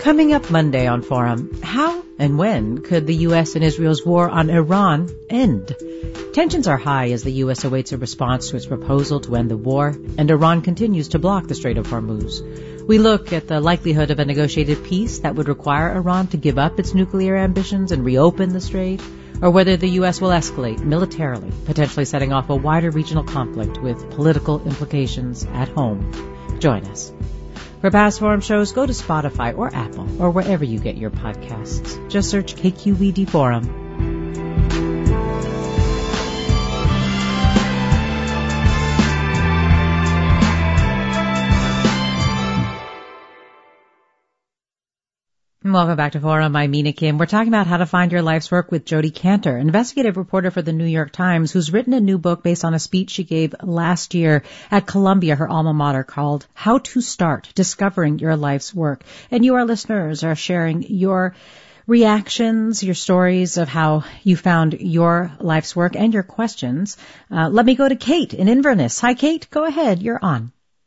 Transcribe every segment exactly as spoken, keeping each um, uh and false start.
Coming up Monday on Forum, how and when could the U S and Israel's war on Iran end? Tensions are high as the U S awaits a response to its proposal to end the war, and Iran continues to block the Strait of Hormuz. We look at the likelihood of a negotiated peace that would require Iran to give up its nuclear ambitions and reopen the strait, or whether the U S will escalate militarily, potentially setting off a wider regional conflict with political implications at home. Join us. For past Forum shows, go to Spotify or Apple or wherever you get your podcasts. Just search K Q E D Forum. Welcome back to Forum. I'm Mina Kim. We're talking about how to find your life's work with Jodi Kantor, investigative reporter for the New York Times, who's written a new book based on a speech she gave last year at Columbia, her alma mater, called How to Start Discovering Your Life's Work. And you, our listeners, are sharing your reactions, your stories of how you found your life's work and your questions. Uh, let me go to Kate in Inverness. Hi, Kate. Go ahead. You're on.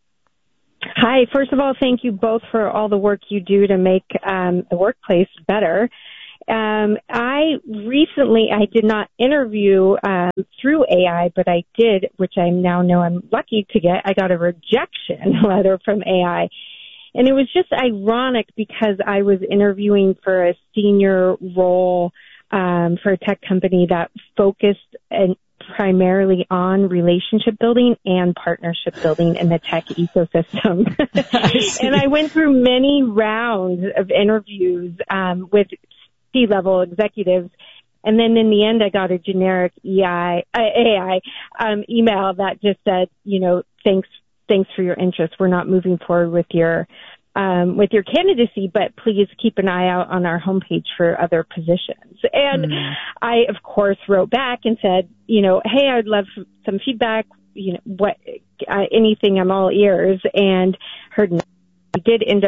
Hi. First of all, thank you both for all the work you do to make um, the workplace better. Um, I recently, I did not interview um, through A I, but I did, which I now know I'm lucky to get. I got a rejection letter from A I. And it was just ironic because I was interviewing for a senior role um, for a tech company that focused and primarily on relationship building and partnership building in the tech ecosystem. And I went through many rounds of interviews um, with C-level executives. And then in the end, I got a generic E I, uh, A I um, email that just said, you know, thanks, thanks for your interest. We're not moving forward with your Um, with your candidacy, but please keep an eye out on our homepage for other positions. And mm. I, of course, wrote back and said, you know, hey, I'd love some feedback, you know, what, uh, anything, I'm all ears, and heard no. I did end up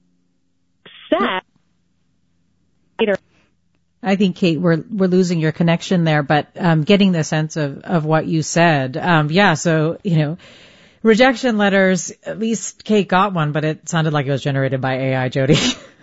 set later. I think, Kate, we're we're losing your connection there, but um, getting the sense of, of what you said. Um, yeah, so, you know, rejection letters, at least Kate got one, but it sounded like it was generated by A I, Jodi.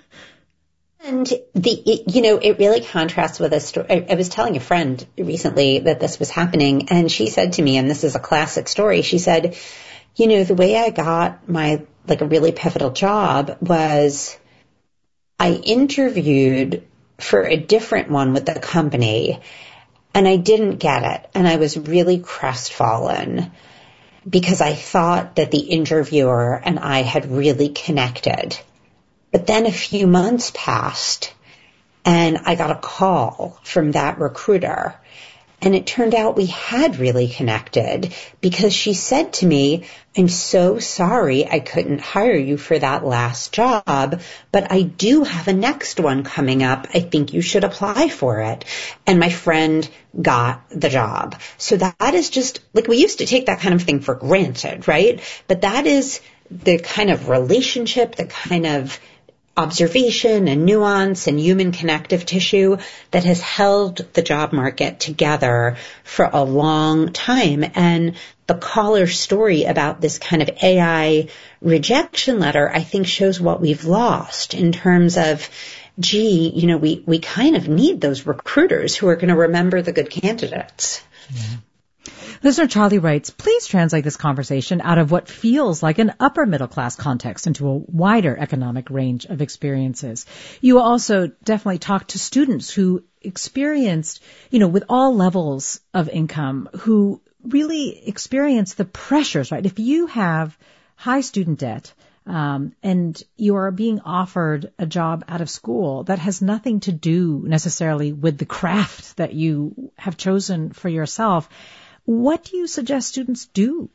And the, it, you know, it really contrasts with a story. I, I was telling a friend recently that this was happening, and she said to me, and this is a classic story, she said, you know, the way I got my, like a really pivotal job was I interviewed for a different one with the company, and I didn't get it, and I was really crestfallen, because I thought that the interviewer and I had really connected. But then a few months passed, and I got a call from that recruiter. And it turned out we had really connected, because she said to me, I'm so sorry I couldn't hire you for that last job, but I do have a next one coming up. I think you should apply for it. And my friend got the job. So that is just, like, we used to take that kind of thing for granted, right? But that is the kind of relationship, the kind of observation and nuance and human connective tissue that has held the job market together for a long time. And the caller's story about this kind of A I rejection letter, I think, shows what we've lost in terms of, gee, you know, we, we kind of need those recruiters who are going to remember the good candidates. Yeah. Listener Charlie writes, please translate this conversation out of what feels like an upper middle class context into a wider economic range of experiences. You also definitely talked to students who experienced, you know, with all levels of income, who really experience the pressures, right? If you have high student debt, um, and you are being offered a job out of school that has nothing to do necessarily with the craft that you have chosen for yourself, what do you suggest students do?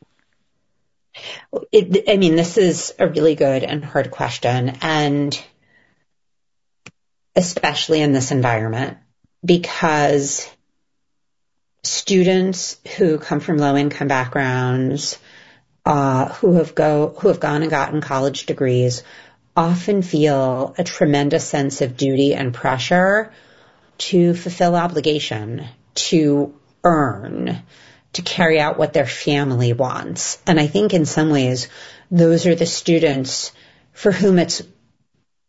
It, I mean, this is a really good and hard question, and especially in this environment, because students who come from low-income backgrounds, uh, who have go who have gone and gotten college degrees, often feel a tremendous sense of duty and pressure to fulfill obligation, to earn, to carry out what their family wants. And I think in some ways, those are the students for whom it's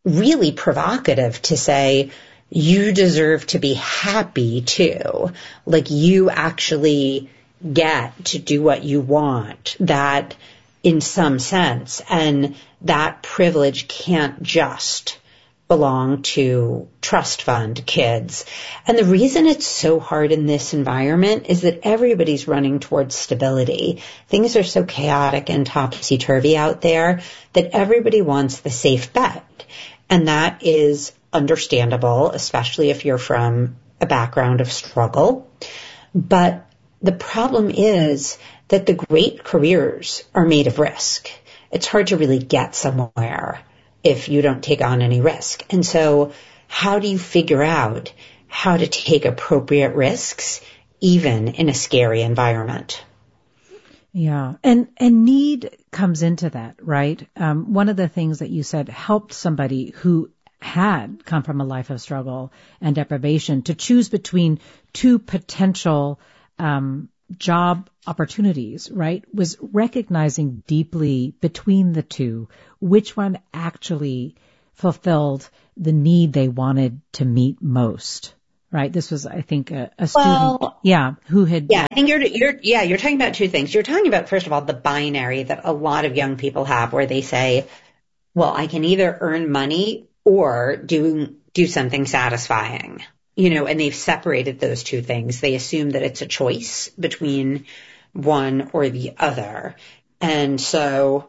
really provocative to say, you deserve to be happy too. Like you actually get to do what you want, that in some sense, and that privilege can't just belong to trust fund kids. And the reason it's so hard in this environment is that everybody's running towards stability. Things are so chaotic and topsy-turvy out there that everybody wants the safe bet. And that is understandable, especially if you're from a background of struggle. But the problem is that the great careers are made of risk. It's hard to really get somewhere if you don't take on any risk. And so how do you figure out how to take appropriate risks, even in a scary environment? Yeah. And, and need comes into that, right? Um, one of the things that you said helped somebody who had come from a life of struggle and deprivation to choose between two potential, um, job opportunities, right, was recognizing deeply between the two, which one actually fulfilled the need they wanted to meet most. Right. This was, I think, a, a student, well, yeah, who had. Yeah, I think you're, you're, yeah, you're talking about two things. You're talking about, first of all, the binary that a lot of young people have where they say, well, I can either earn money or do, do something satisfying, you know, and they've separated those two things. They assume that it's a choice between one or the other. And so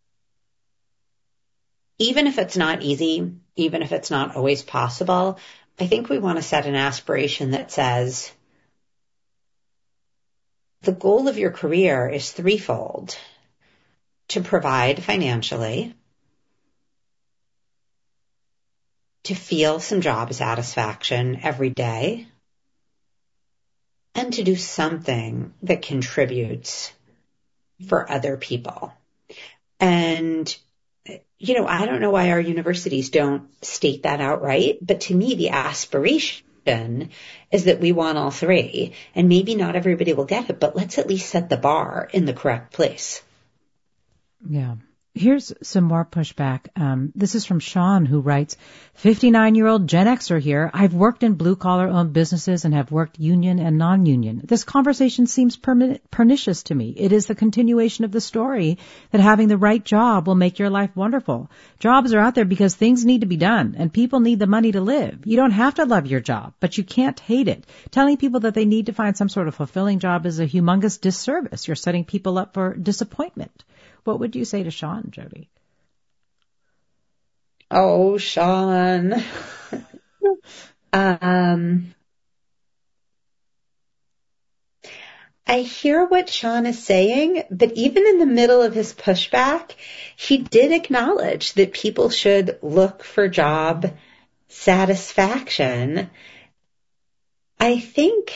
even if it's not easy, even if it's not always possible, I think we want to set an aspiration that says the goal of your career is threefold: to provide financially, to feel some job satisfaction every day, and to do something that contributes for other people. And you know, I don't know why our universities don't state that outright, but to me, the aspiration is that we want all three. And maybe not everybody will get it, but let's at least set the bar in the correct place. Yeah. Here's some more pushback. Um, this is from Sean, who writes, fifty-nine-year-old Gen Xer here. I've worked in blue-collar owned businesses and have worked union and non-union. This conversation seems permi- pernicious to me. It is the continuation of the story that having the right job will make your life wonderful. Jobs are out there because things need to be done, and people need the money to live. You don't have to love your job, but you can't hate it. Telling people that they need to find some sort of fulfilling job is a humongous disservice. You're setting people up for disappointment. What would you say to Sean, Jody? Oh, Sean. um, I hear what Sean is saying, but even in the middle of his pushback, he did acknowledge that people should look for job satisfaction. I think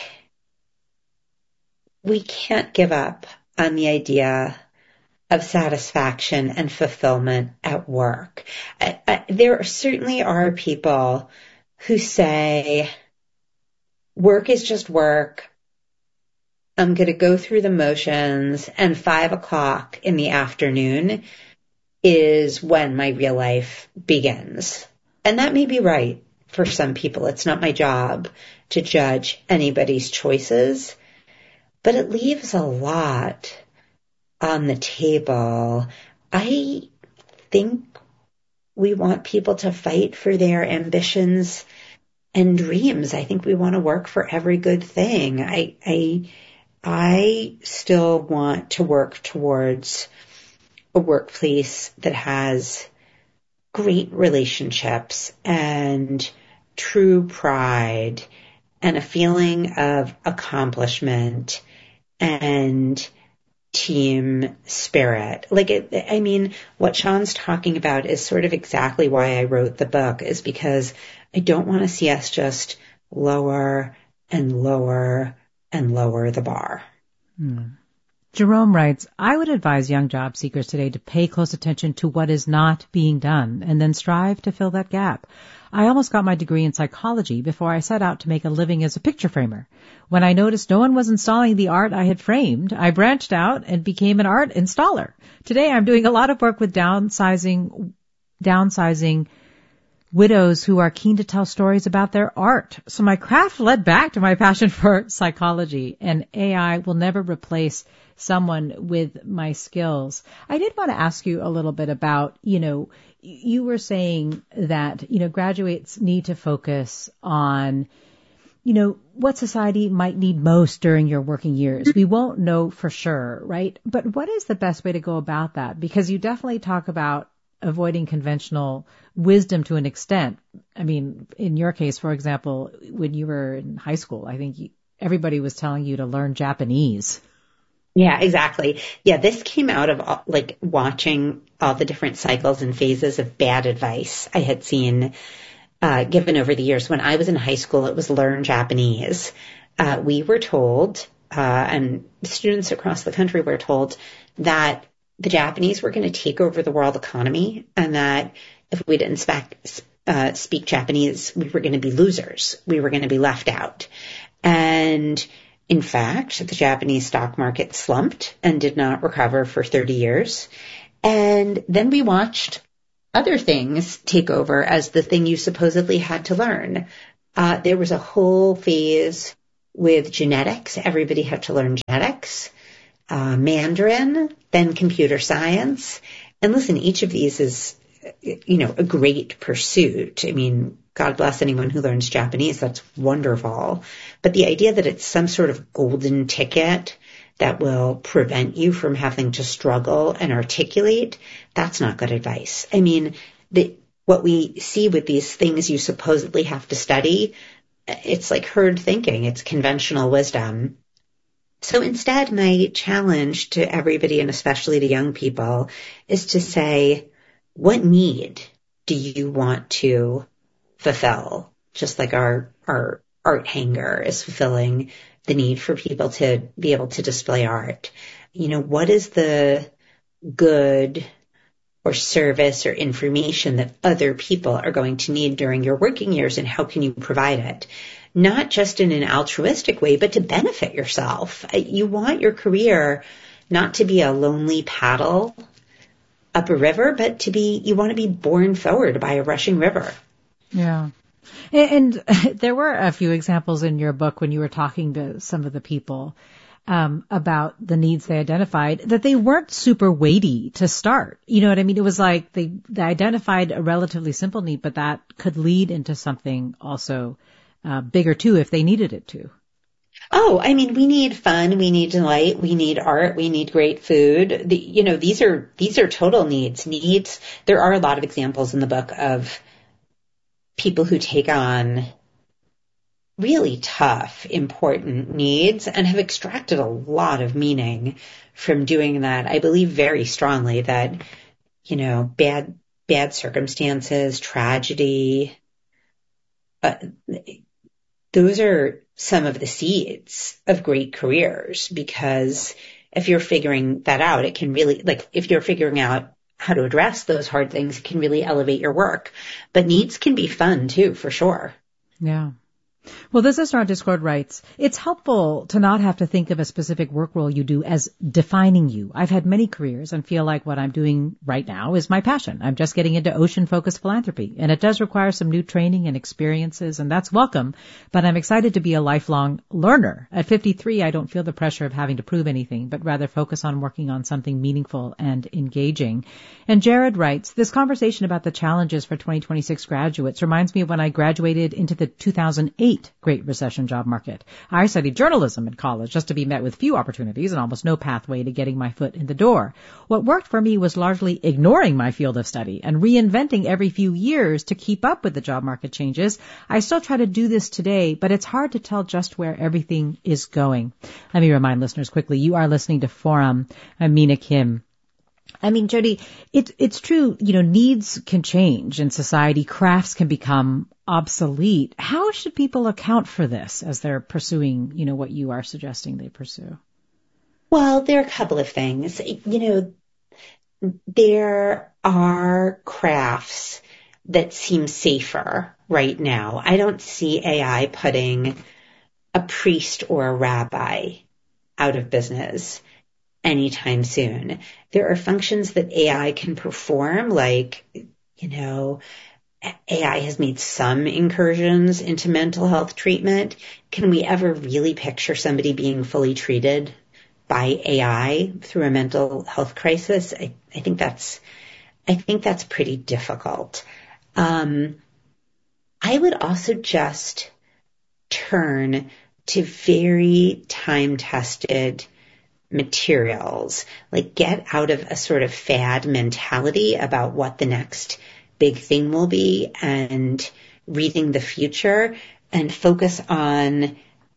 we can't give up on the idea of satisfaction and fulfillment at work. I, I, there certainly are people who say, work is just work. I'm going to go through the motions, and five o'clock in the afternoon is when my real life begins. And that may be right for some people. It's not my job to judge anybody's choices, but it leaves a lot on the table. I think we want people to fight for their ambitions and dreams. I think we want to work for every good thing. I, I, I still want to work towards a workplace that has great relationships and true pride and a feeling of accomplishment and team spirit. Like, it, I mean, what Sean's talking about is sort of exactly why I wrote the book, is because I don't want to see us just lower and lower and lower the bar. Hmm. Jerome writes, I would advise young job seekers today to pay close attention to what is not being done and then strive to fill that gap. I almost got my degree in psychology before I set out to make a living as a picture framer. When I noticed no one was installing the art I had framed, I branched out and became an art installer. Today I'm doing a lot of work with downsizing, downsizing widows who are keen to tell stories about their art. So my craft led back to my passion for psychology, and A I will never replace someone with my skills. I did want to ask you a little bit about, you know, you were saying that, you know, graduates need to focus on, you know, what society might need most during your working years. We won't know for sure, right? But what is the best way to go about that? Because you definitely talk about avoiding conventional wisdom to an extent. I mean, in your case, for example, when you were in high school, I think you, everybody was telling you to learn Japanese. Yeah, exactly. Yeah, this came out of like watching all the different cycles and phases of bad advice I had seen uh, given over the years. When I was in high school, it was learn Japanese. Uh, we were told, uh, and students across the country were told that the Japanese were going to take over the world economy, and that if we didn't spec, uh, speak Japanese, we were going to be losers. We were going to be left out. And in fact, the Japanese stock market slumped and did not recover for thirty years. And then we watched other things take over as the thing you supposedly had to learn. Uh, there was a whole phase with genetics. Everybody had to learn genetics. Uh, Mandarin, then computer science. And listen, each of these is, you know, a great pursuit. I mean, God bless anyone who learns Japanese. That's wonderful. But the idea that it's some sort of golden ticket that will prevent you from having to struggle and articulate, that's not good advice. I mean, the, what we see with these things you supposedly have to study, it's like herd thinking. It's conventional wisdom. So instead, my challenge to everybody, and especially to young people, is to say, what need do you want to fulfill? Just like our, our art hanger is fulfilling the need for people to be able to display art. You know, what is the good or service or information that other people are going to need during your working years, and how can you provide it? Not just in an altruistic way, but to benefit yourself. You want your career not to be a lonely paddle up a river, but to be, you want to be borne forward by a rushing river. Yeah. And, and there were a few examples in your book when you were talking to some of the people um, about the needs they identified, that they weren't super weighty to start. You know what I mean? It was like they, they identified a relatively simple need, but that could lead into something also uh, bigger too if they needed it to. Oh, I mean, we need fun, we need delight, we need art, we need great food. The, you know, these are these are total needs. Needs. There are a lot of examples in the book of people who take on really tough, important needs and have extracted a lot of meaning from doing that. I believe very strongly that, you know, bad bad circumstances, tragedy, uh, those are some of the seeds of great careers, because if you're figuring that out, it can really, like, if you're figuring out how to address those hard things, it can really elevate your work. But needs can be fun too, for sure. Yeah. Well, this is our Discord writes, it's helpful to not have to think of a specific work role you do as defining you. I've had many careers and feel like what I'm doing right now is my passion. I'm just getting into ocean-focused philanthropy, and it does require some new training and experiences, and that's welcome, but I'm excited to be a lifelong learner. At fifty-three, I don't feel the pressure of having to prove anything, but rather focus on working on something meaningful and engaging. And Jared writes, this conversation about the challenges for twenty twenty-six graduates reminds me of when I graduated into the two thousand eight Great Recession job market. I studied journalism in college just to be met with few opportunities and almost no pathway to getting my foot in the door. What worked for me was largely ignoring my field of study and reinventing every few years to keep up with the job market changes. I still try to do this today, but it's hard to tell just where everything is going. Let me remind listeners quickly, you are listening to Forum. I'm Mina Kim. I mean, Jody, it, it's true, you know, needs can change in society. Crafts can become obsolete. How should people account for this as they're pursuing, you know, what you are suggesting they pursue? Well, there are a couple of things. You know, there are crafts that seem safer right now. I don't see A I putting a priest or a rabbi out of business anytime soon. There are functions that A I can perform, like, you know, A I has made some incursions into mental health treatment. Can we ever really picture somebody being fully treated by A I through a mental health crisis? I, I think that's, I think that's pretty difficult. Um, I would also just turn to very time-tested materials, like get out of a sort of fad mentality about what the next big thing will be and reading the future, and focus on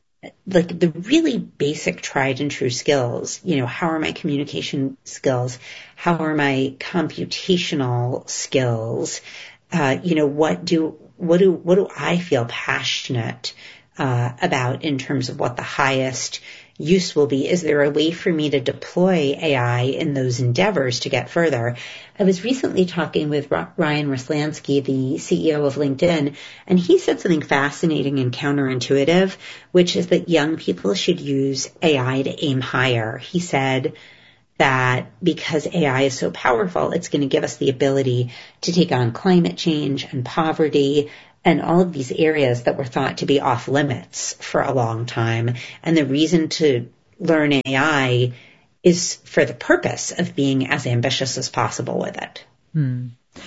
like the really basic tried and true skills. You know, how are my communication skills? How are my computational skills? Uh, you know, what do, what do, what do I feel passionate uh, about in terms of what the highest use will be? Is there a way for me to deploy A I in those endeavors to get further? I was recently talking with Ryan Roslansky, the C E O of LinkedIn, and he said something fascinating and counterintuitive, which is that young people should use A I to aim higher. He said that because A I is so powerful, it's going to give us the ability to take on climate change and poverty and all of these areas that were thought to be off limits for a long time. And the reason to learn A I is for the purpose of being as ambitious as possible with it. Hmm.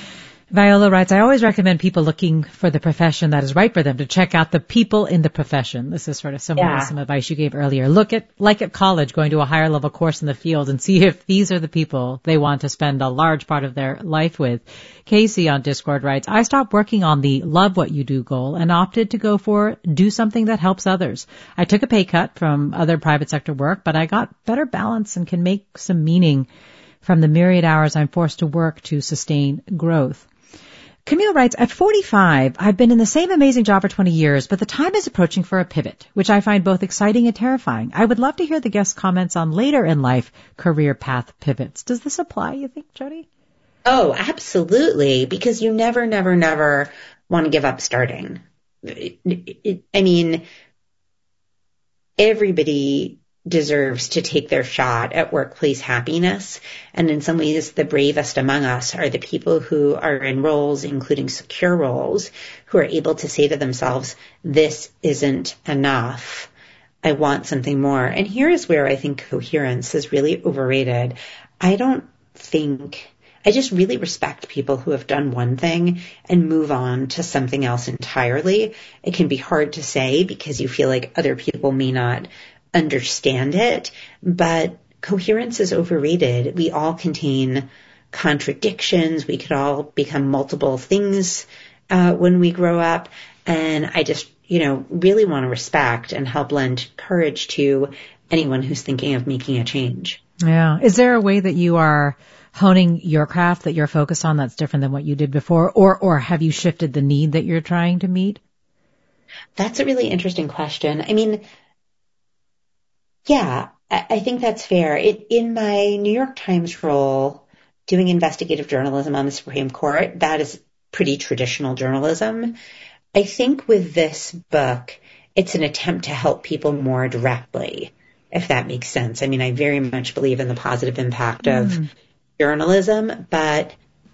Viola writes, I always recommend people looking for the profession that is right for them to check out the people in the profession. This is sort of similar Yeah. to some advice you gave earlier. Look at, like at college, going to a higher level course in the field and see if these are the people they want to spend a large part of their life with. Casey on Discord writes, I stopped working on the love what you do goal and opted to go for do something that helps others. I took a pay cut from other private sector work, but I got better balance and can make some meaning from the myriad hours I'm forced to work to sustain growth. Camille writes, at forty-five, I've been in the same amazing job for twenty years, but the time is approaching for a pivot, which I find both exciting and terrifying. I would love to hear the guest's comments on later in life career path pivots. Does this apply, you think, Jody? Oh, absolutely. Because you never, never, never want to give up starting. It, it, I mean, everybody deserves to take their shot at workplace happiness. And in some ways, the bravest among us are the people who are in roles, including secure roles, who are able to say to themselves, this isn't enough. I want something more. And here is where I think coherence is really overrated. I don't think, I just really respect people who have done one thing and move on to something else entirely. It can be hard to say because you feel like other people may not understand it, but coherence is overrated. We all contain contradictions. We could all become multiple things uh, when we grow up. And I just, you know, really want to respect and help lend courage to anyone who's thinking of making a change. Yeah. Is there a way that you are honing your craft that you're focused on that's different than what you did before? Or, or have you shifted the need that you're trying to meet? That's a really interesting question. I mean, yeah, I think that's fair. It, in my New York Times role, doing investigative journalism on the Supreme Court, that is pretty traditional journalism. I think with this book, it's an attempt to help people more directly, if that makes sense. I mean, I very much believe in the positive impact of mm. journalism, but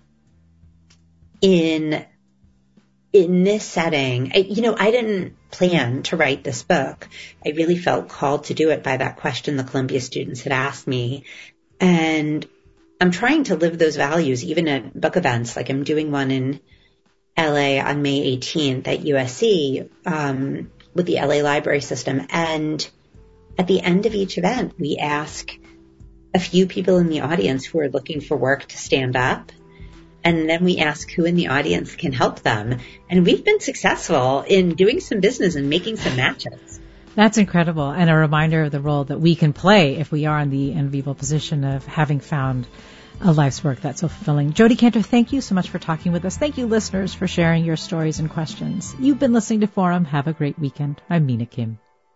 in in this setting, I, you know, I didn't plan to write this book. I really felt called to do it by that question the Columbia students had asked me. And I'm trying to live those values even at book events. Like I'm doing one in L A on May eighteenth at U S C um, with the L A Library System. And at the end of each event, we ask a few people in the audience who are looking for work to stand up. And then we ask who in the audience can help them. And we've been successful in doing some business and making some matches. That's incredible. And a reminder of the role that we can play if we are in the enviable position of having found a life's work that's so fulfilling. Jody Kantor, thank you so much for talking with us. Thank you, listeners, for sharing your stories and questions. You've been listening to Forum. Have a great weekend. I'm Mina Kim.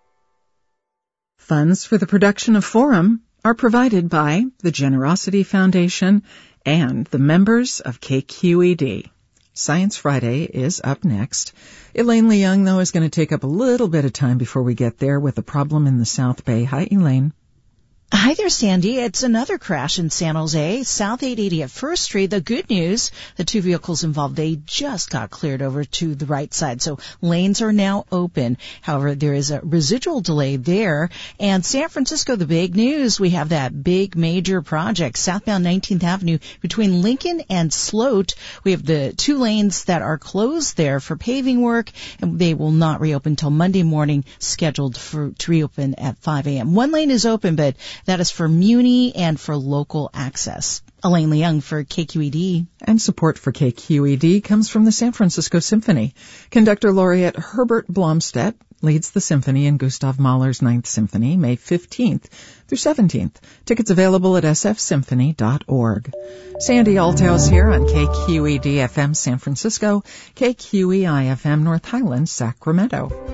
Funds for the production of Forum are provided by the Generosity Foundation and the members of K Q E D. Science Friday is up next. Elaine Leung, though, is going to take up a little bit of time before we get there with a problem in the South Bay. Hi, Elaine. Hi there, Sandy. It's another crash in San Jose, South eight eighty at First Street. The good news, the two vehicles involved, they just got cleared over to the right side, so lanes are now open. However, there is a residual delay there. And San Francisco, the big news, we have that big major project, southbound nineteenth Avenue between Lincoln and Sloat. We have the two lanes that are closed there for paving work, and they will not reopen until Monday morning, scheduled for to reopen at five a.m. One lane is open, but that is for Muni and for local access. Elaine Leung for K Q E D. And support for K Q E D comes from the San Francisco Symphony. Conductor laureate Herbert Blomstedt leads the symphony in Gustav Mahler's Ninth Symphony, May fifteenth through seventeenth. Tickets available at s f symphony dot org. Sandy Altos here on K Q E D F M San Francisco, K Q E I F M North Highlands, Sacramento.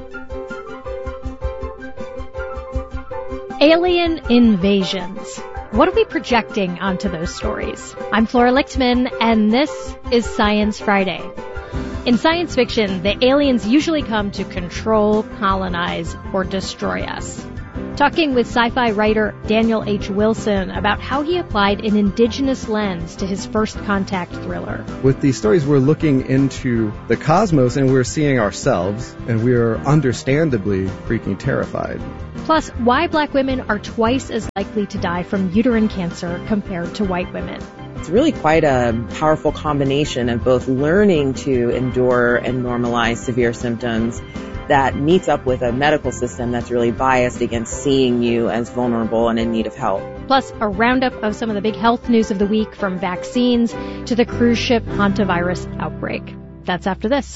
Alien invasions. What are we projecting onto those stories? I'm Flora Lichtman, and this is Science Friday. In science fiction, the aliens usually come to control, colonize, or destroy us. Talking with sci-fi writer Daniel H. Wilson about how he applied an indigenous lens to his First Contact thriller. With these stories, we're looking into the cosmos and we're seeing ourselves, and we're understandably freaking terrified. Plus, why black women are twice as likely to die from uterine cancer compared to white women. It's really quite a powerful combination of both learning to endure and normalize severe symptoms that meets up with a medical system that's really biased against seeing you as vulnerable and in need of help. Plus, a roundup of some of the big health news of the week, from vaccines to the cruise ship hantavirus outbreak. That's after this.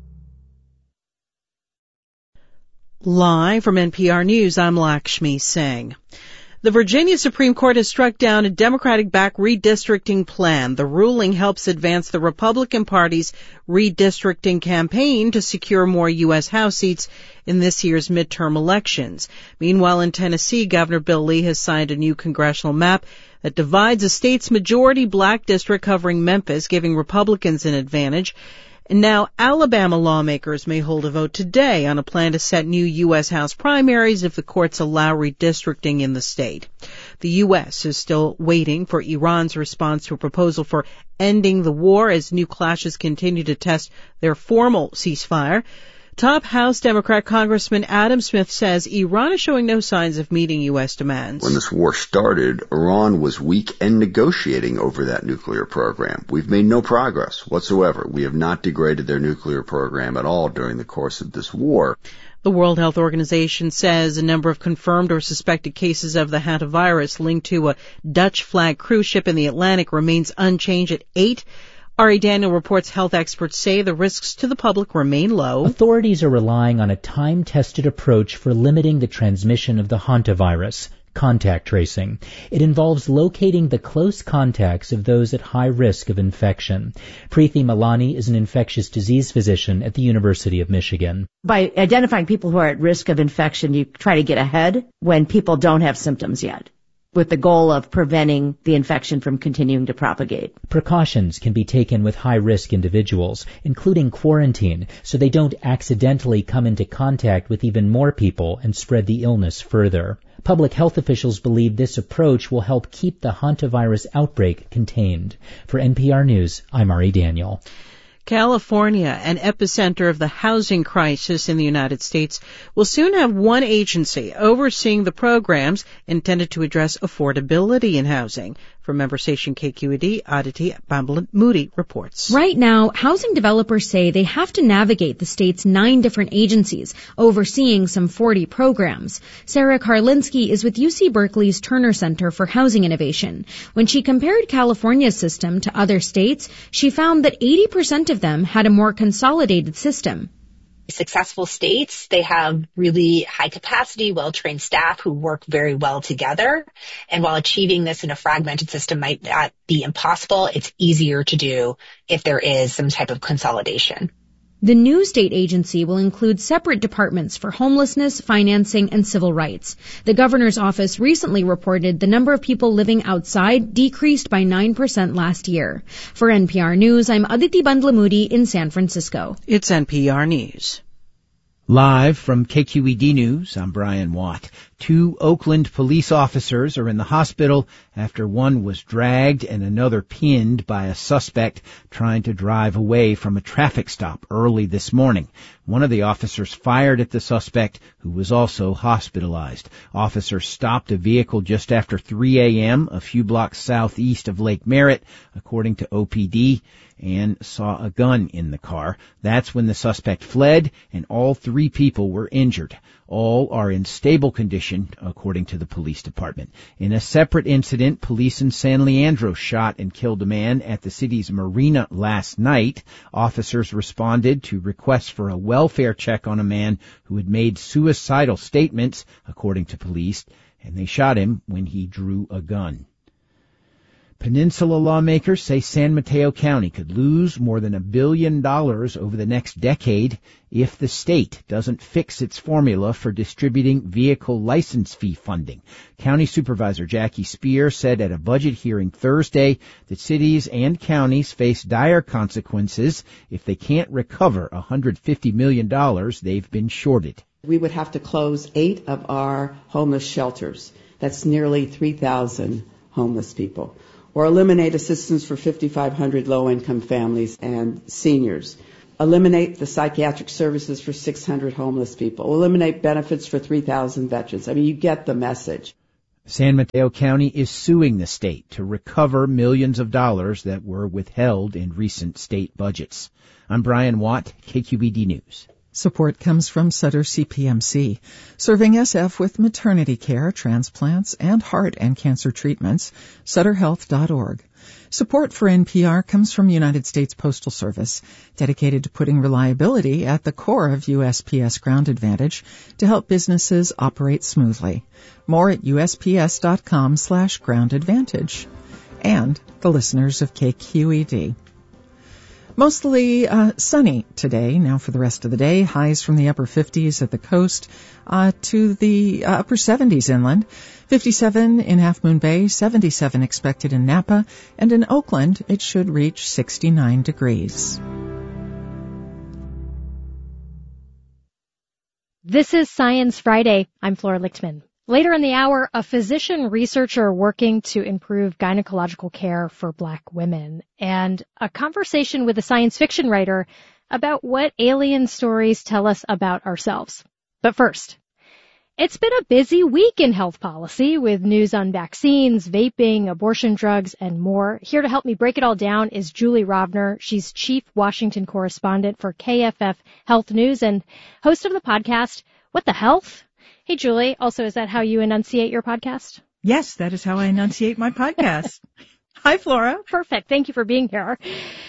Live from N P R News, I'm Lakshmi Singh. The Virginia Supreme Court has struck down a Democratic-backed redistricting plan. The ruling helps advance the Republican Party's redistricting campaign to secure more U S House seats in this year's midterm elections. Meanwhile, in Tennessee, Governor Bill Lee has signed a new congressional map that divides a state's majority black district covering Memphis, giving Republicans an advantage. And now Alabama lawmakers may hold a vote today on a plan to set new U S House primaries if the courts allow redistricting in the state. The U S is still waiting for Iran's response to a proposal for ending the war as new clashes continue to test their formal ceasefire. Top House Democrat Congressman Adam Smith says Iran is showing no signs of meeting U S demands. When this war started, Iran was weak and negotiating over that nuclear program. We've made no progress whatsoever. We have not degraded their nuclear program at all during the course of this war. The World Health Organization says a number of confirmed or suspected cases of the hantavirus linked to a Dutch flag cruise ship in the Atlantic remains unchanged at eight. Ari Daniel reports health experts say the risks to the public remain low. Authorities are relying on a time-tested approach for limiting the transmission of the hantavirus, contact tracing. It involves locating the close contacts of those at high risk of infection. Preeti Malani is an infectious disease physician at the University of Michigan. By identifying people who are at risk of infection, you try to get ahead when people don't have symptoms yet, with the goal of preventing the infection from continuing to propagate. Precautions can be taken with high-risk individuals, including quarantine, so they don't accidentally come into contact with even more people and spread the illness further. Public health officials believe this approach will help keep the hantavirus outbreak contained. For N P R News, I'm Ari Daniel. California, an epicenter of the housing crisis in the United States, will soon have one agency overseeing the programs intended to address affordability in housing. From member station K Q E D, Aditi Bambalat-Moody reports. Right now, housing developers say they have to navigate the state's nine different agencies overseeing some forty programs. Sarah Karlinski is with U C Berkeley's Turner Center for Housing Innovation. When she compared California's system to other states, she found that eighty percent of them had a more consolidated system. Successful states, they have really high capacity, well-trained staff who work very well together. And while achieving this in a fragmented system might not be impossible, it's easier to do if there is some type of consolidation. The new state agency will include separate departments for homelessness, financing, and civil rights. The governor's office recently reported the number of people living outside decreased by nine percent last year. For N P R News, I'm Aditi Bambalat-Moody in San Francisco. It's N P R News. Live from K Q E D News, I'm Brian Watt. Two Oakland police officers are in the hospital after one was dragged and another pinned by a suspect trying to drive away from a traffic stop early this morning. One of the officers fired at the suspect, who was also hospitalized. Officers stopped a vehicle just after three a.m., a few blocks southeast of Lake Merritt, according to O P D, and saw a gun in the car. That's when the suspect fled, and all three people were injured. All are in stable condition, according to the police department. In a separate incident, police in San Leandro shot and killed a man at the city's marina last night. Officers responded to requests for a welfare check on a man who had made suicidal statements, according to police, and they shot him when he drew a gun. Peninsula lawmakers say San Mateo County could lose more than a billion dollars over the next decade if the state doesn't fix its formula for distributing vehicle license fee funding. County Supervisor Jackie Spear said at a budget hearing Thursday that cities and counties face dire consequences if they can't recover one hundred fifty million dollars they've been shorted. We would have to close eight of our homeless shelters. That's nearly three thousand homeless people. Or eliminate assistance for fifty-five hundred low-income families and seniors. Eliminate the psychiatric services for six hundred homeless people. Eliminate benefits for three thousand veterans. I mean, you get the message. San Mateo County is suing the state to recover millions of dollars that were withheld in recent state budgets. I'm Brian Watt, K Q E D News. Support comes from Sutter C P M C, serving S F with maternity care, transplants, and heart and cancer treatments, sutter health dot org. Support for N P R comes from United States Postal Service, dedicated to putting reliability at the core of U S P S Ground Advantage to help businesses operate smoothly. More at U S P S dot com slash ground advantage. And the listeners of K Q E D. Mostly uh, sunny today. Now for the rest of the day, highs from the upper fifties at the coast uh, to the uh, upper seventies inland. fifty-seven in Half Moon Bay, seventy-seven expected in Napa, and in Oakland it should reach sixty-nine degrees. This is Science Friday. I'm Flora Lichtman. Later in the hour, a physician researcher working to improve gynecological care for Black women, and a conversation with a science fiction writer about what alien stories tell us about ourselves. But first, it's been a busy week in health policy with news on vaccines, vaping, abortion drugs, and more. Here to help me break it all down is Julie Rovner. She's chief Washington correspondent for K F F Health News and host of the podcast, What the Health? Hey, Julie. Also, is that how you enunciate your podcast? Yes, that is how I enunciate my podcast. Hi, Flora. Perfect. Thank you for being here.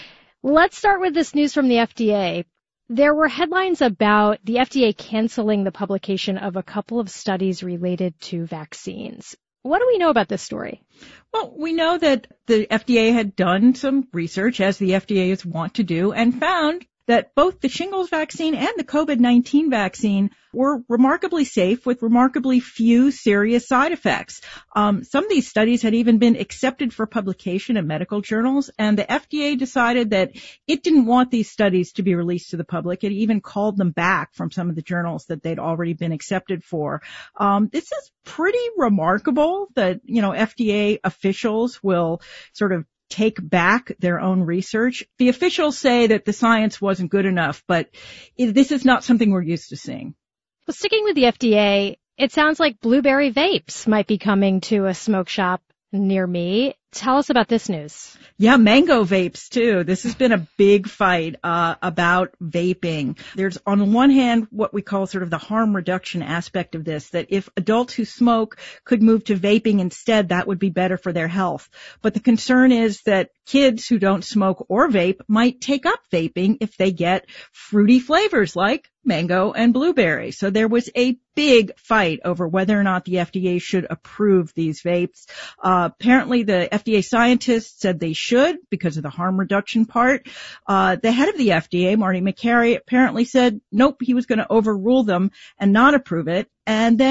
Let's start with this news from the F D A. There were headlines about the F D A canceling the publication of a couple of studies related to vaccines. What do we know about this story? Well, we know that the F D A had done some research, as the F D A is wont to do, and found that both the shingles vaccine and the COVID nineteen vaccine were remarkably safe with remarkably few serious side effects. Um, some of these studies had even been accepted for publication in medical journals, and the F D A decided that it didn't want these studies to be released to the public. It even called them back from some of the journals that they'd already been accepted for. Um, this is pretty remarkable that, you know, F D A officials will sort of take back their own research. The officials say that the science wasn't good enough, but it, this is not something we're used to seeing. Well, sticking with the F D A, it sounds like blueberry vapes might be coming to a smoke shop near me. Tell us about this news. Yeah, mango vapes too. This has been a big fight uh about vaping. There's on one hand what we call sort of the harm reduction aspect of this, that if adults who smoke could move to vaping instead, that would be better for their health. But the concern is that kids who don't smoke or vape might take up vaping if they get fruity flavors like mango and blueberry. So there was a big fight over whether or not the F D A should approve these vapes. Uh, apparently the F D A scientists said they should because of the harm reduction part. Uh, the head of the F D A, Marty Makary, apparently said nope, he was going to overrule them and not approve it. And then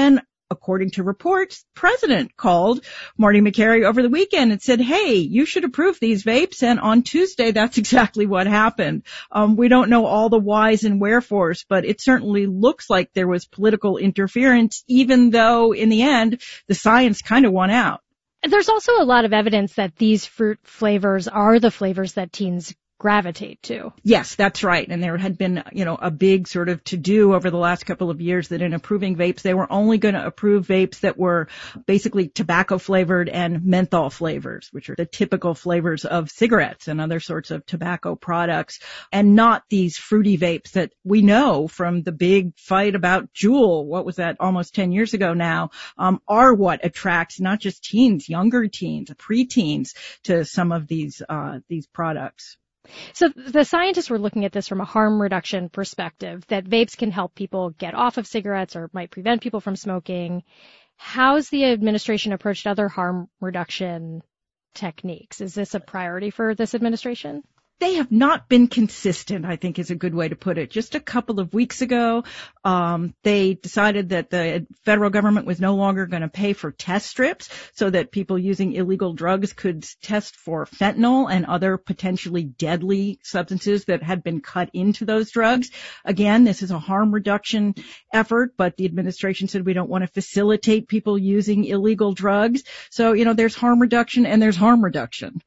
according to reports, the president called Marty Makary over the weekend and said, hey, you should approve these vapes. And on Tuesday, that's exactly what happened. Um, we don't know all the whys and wherefores, but it certainly looks like there was political interference, even though in the end, the science kind of won out. There's also a lot of evidence that these fruit flavors are the flavors that teens gravitate to. Yes, that's right. And there had been, you know, a big sort of to-do over the last couple of years that in approving vapes, they were only going to approve vapes that were basically tobacco flavored and menthol flavors, which are the typical flavors of cigarettes and other sorts of tobacco products, and not these fruity vapes that we know from the big fight about Juul, what was that, almost ten years ago now, um, are what attracts not just teens, younger teens, preteens to some of these, uh, these products. So the scientists were looking at this from a harm reduction perspective, that vapes can help people get off of cigarettes or might prevent people from smoking. How's the administration approached other harm reduction techniques? Is this a priority for this administration? They have not been consistent, I think is a good way to put it. Just a couple of weeks ago, um, they decided that the federal government was no longer going to pay for test strips so that people using illegal drugs could test for fentanyl and other potentially deadly substances that had been cut into those drugs. Again, this is a harm reduction effort, but the administration said we don't want to facilitate people using illegal drugs. So, you know, there's harm reduction and there's harm reduction.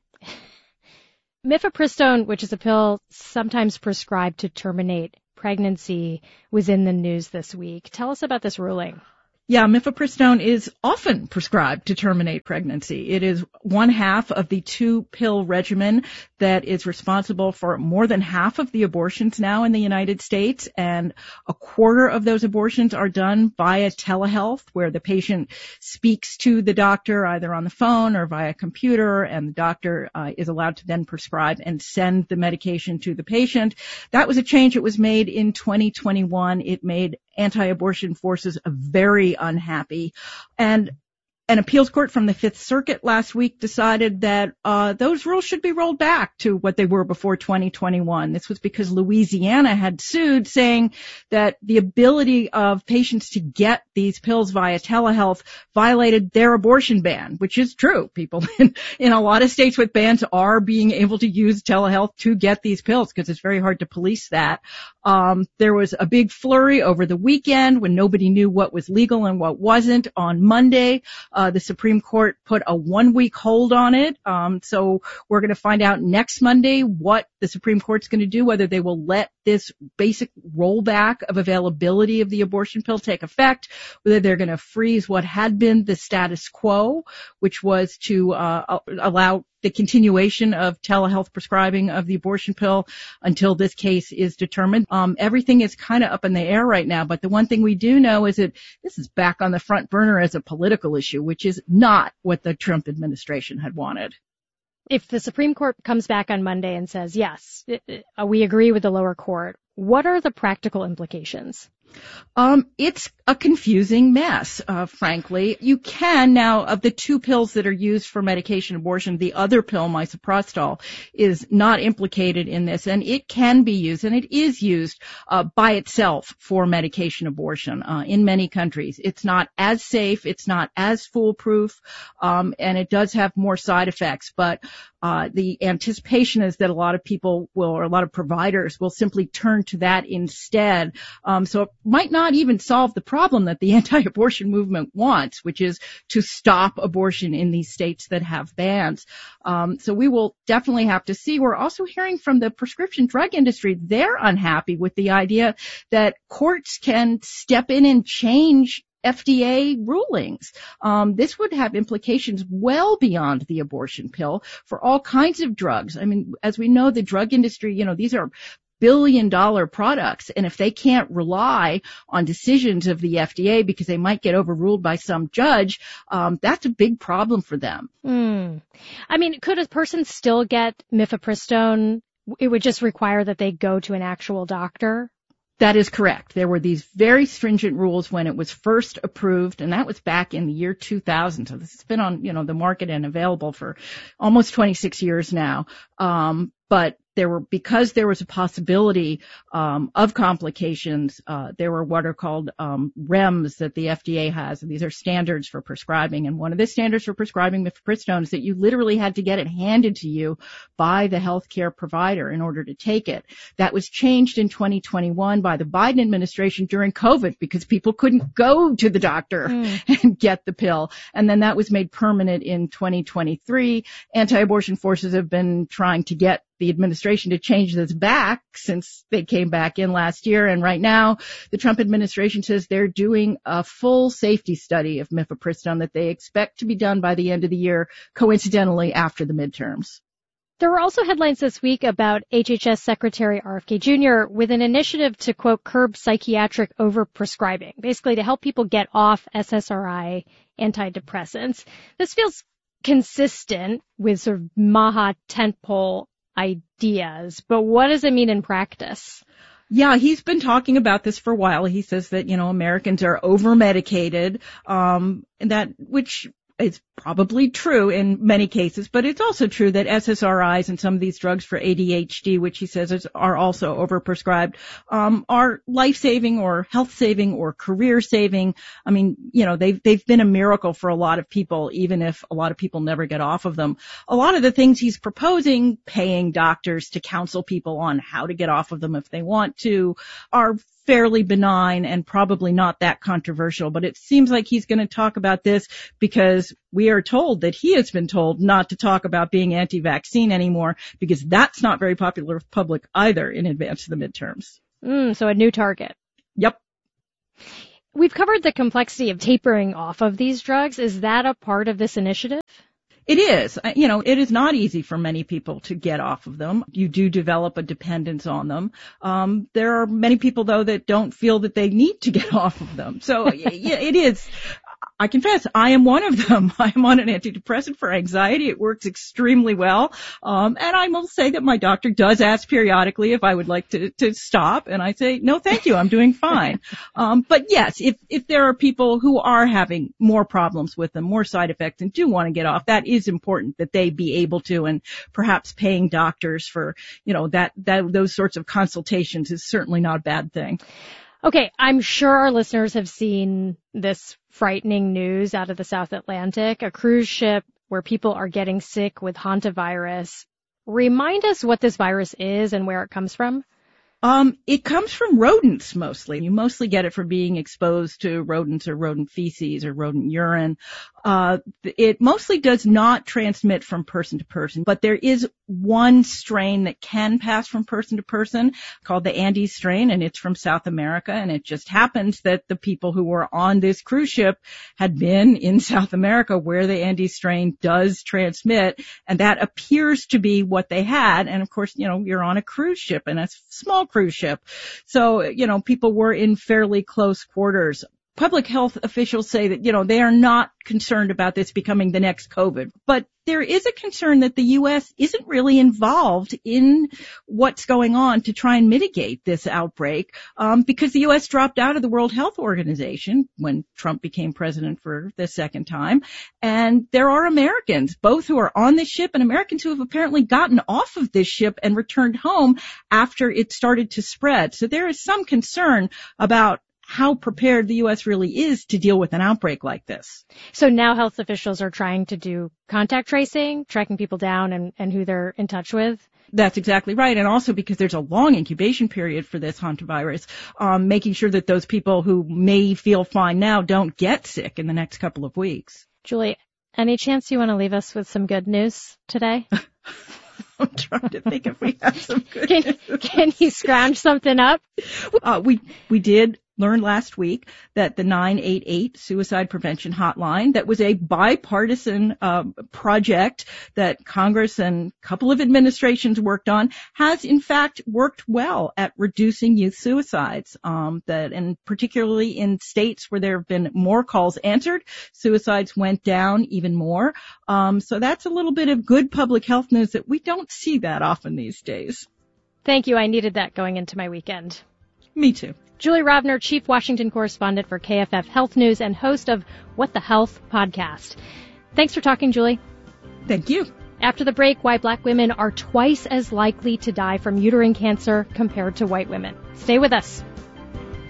Mifepristone, which is a pill sometimes prescribed to terminate pregnancy, was in the news this week. Tell us about this ruling. Yeah, mifepristone is often prescribed to terminate pregnancy. It is one half of the two-pill regimen that is responsible for more than half of the abortions now in the United States, and a quarter of those abortions are done via telehealth, where the patient speaks to the doctor either on the phone or via computer, and the doctor uh, is allowed to then prescribe and send the medication to the patient. That was a change that was made in twenty twenty-one. It made anti-abortion forces very unhappy. And an appeals court from the Fifth Circuit last week decided that uh those rules should be rolled back to what they were before twenty twenty-one. This was because Louisiana had sued, saying that the ability of patients to get these pills via telehealth violated their abortion ban, which is true. People in, in a lot of states with bans are being able to use telehealth to get these pills because it's very hard to police that. Um, there was a big flurry over the weekend when nobody knew what was legal and what wasn't. On Monday, uh, the Supreme Court put a one-week hold on it. Um, so we're going to find out next Monday what the Supreme Court's going to do, whether they will let this basic rollback of availability of the abortion pill take effect, whether they're going to freeze what had been the status quo, which was to uh, allow the continuation of telehealth prescribing of the abortion pill until this case is determined. Um, everything is kind of up in the air right now, but the one thing we do know is that this is back on the front burner as a political issue, which is not what the Trump administration had wanted. If the Supreme Court comes back on Monday and says, yes, we agree with the lower court, what are the practical implications? Um, it's a confusing mess, uh, frankly. You can now, of the two pills that are used for medication abortion, the other pill, misoprostol, is not implicated in this, and it can be used, and it is used uh, by itself for medication abortion uh, in many countries. It's not as safe, it's not as foolproof, um, and it does have more side effects, but uh, the anticipation is that a lot of people will, or a lot of providers will simply turn to that instead. Um, so it might not even solve the problem that the anti-abortion movement wants, which is to stop abortion in these states that have bans. Um, so we will definitely have to see. We're also hearing from the prescription drug industry. They're unhappy with the idea that courts can step in and change F D A rulings. Um, this would have implications well beyond the abortion pill for all kinds of drugs. I mean, as we know, the drug industry, you know, these are billion dollar products. And if they can't rely on decisions of the F D A because they might get overruled by some judge, um, that's a big problem for them. Mm. I mean, could a person still get mifepristone? It would just require that they go to an actual doctor? That is correct. There were these very stringent rules when it was first approved, and that was back in the year two thousand. So this has been on, you know, the market and available for almost twenty-six years now. Um, but there were, because there was a possibility um, of complications, uh, there were what are called um, R E M S that the F D A has, and these are standards for prescribing. And one of the standards for prescribing mifepristone is that you literally had to get it handed to you by the healthcare provider in order to take it. That was changed in twenty twenty-one by the Biden administration during COVID because people couldn't go to the doctor mm. and get the pill. And then that was made permanent in twenty twenty-three. Anti-abortion forces have been trying to get the administration to change this back since they came back in last year. And right now, the Trump administration says they're doing a full safety study of mifepristone that they expect to be done by the end of the year, coincidentally after the midterms. There were also headlines this week about H H S Secretary R F K Junior with an initiative to, quote, curb psychiatric overprescribing, basically to help people get off S S R I antidepressants. This feels consistent with sort of MAHA tentpole ideas, but what does it mean in practice? Yeah, he's been talking about this for a while. He says that, you know, Americans are over-medicated, um, and that, which is probably true in many cases, but it's also true that S S R Is and some of these drugs for A D H D, which he says is, are also overprescribed, um, are life-saving or health-saving or career-saving. I mean, you know, they've, they've been a miracle for a lot of people, even if a lot of people never get off of them. A lot of the things he's proposing, paying doctors to counsel people on how to get off of them if they want to, are fairly benign and probably not that controversial, but it seems like he's going to talk about this because we are told that he has been told not to talk about being anti-vaccine anymore because that's not very popular with the public either in advance of the midterms. Mm, so a new target. Yep. We've covered the complexity of tapering off of these drugs. Is that a part of this initiative? It is. You know, it is not easy for many people to get off of them. You do develop a dependence on them. Um, there are many people, though, that don't feel that they need to get off of them. So yeah, it is. I confess, I am one of them. I am on an antidepressant for anxiety. It works extremely well. Um, and I will say that my doctor does ask periodically if I would like to, to stop. And I say, no, thank you. I'm doing fine. Um, but yes, if, if there are people who are having more problems with them, more side effects and do want to get off, that is important that they be able to, and perhaps paying doctors for, you know, that, that, those sorts of consultations is certainly not a bad thing. Okay, I'm sure our listeners have seen this frightening news out of the South Atlantic, a cruise ship where people are getting sick with hantavirus. Remind us what this virus is and where it comes from. Um, it comes from rodents mostly. You mostly get it from being exposed to rodents or rodent feces or rodent urine. Uh, it mostly does not transmit from person to person, but there is one strain that can pass from person to person called the Andes strain, and it's from South America. And it just happens that the people who were on this cruise ship had been in South America where the Andes strain does transmit, and that appears to be what they had. And of course, you know, you're on a cruise ship and a small cruise ship. So, you know, people were in fairly close quarters. Public health officials say that, you know, they are not concerned about this becoming the next COVID, but there is a concern that the U S isn't really involved in what's going on to try and mitigate this outbreak, um, because the U S dropped out of the World Health Organization when Trump became president for the second time. And there are Americans, both who are on this ship and Americans who have apparently gotten off of this ship and returned home after it started to spread. So there is some concern about how prepared the U S really is to deal with an outbreak like this. So now health officials are trying to do contact tracing, tracking people down and, and who they're in touch with? That's exactly right. And also because there's a long incubation period for this hantavirus, um, making sure that those people who may feel fine now don't get sick in the next couple of weeks. Julie, any chance you want to leave us with some good news today? I'm trying to think if we have some good can, news. Can you scrounge something up? Uh, we, we did learned last week that the nine eight eight suicide prevention hotline, that was a bipartisan uh, project that Congress and a couple of administrations worked on, has in fact worked well at reducing youth suicides. Um, that, and particularly in states where there have been more calls answered, suicides went down even more. Um, so that's a little bit of good public health news that we don't see that often these days. Thank you. I needed that going into my weekend. Me too. Julie Rovner, Chief Washington Correspondent for K F F Health News and host of What the Health podcast. Thanks for talking, Julie. Thank you. After the break, why black women are twice as likely to die from uterine cancer compared to white women. Stay with us.